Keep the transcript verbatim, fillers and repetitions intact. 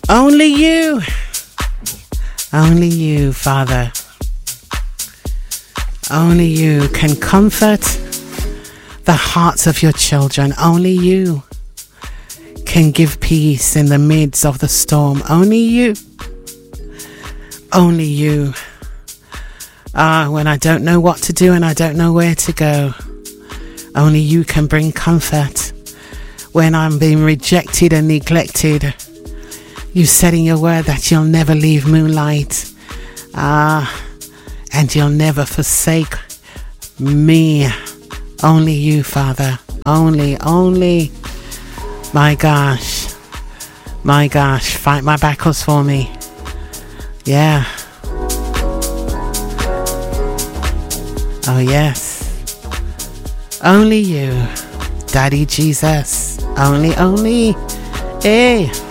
Only you. Only you, Father. Only you can comfort the hearts of your children. Only you can give peace in the midst of the storm. Only you. Only you. Ah, when I don't know what to do and I don't know where to go, only you can bring comfort. When I'm being rejected and neglected, you said in your word that you'll never leave Moonlight. Ah, and you'll never forsake me. Only you, Father. Only, only. My gosh. My gosh. Fight my battles for me. Yeah. Oh, yes. Only you, Daddy Jesus. Only, only. Hey.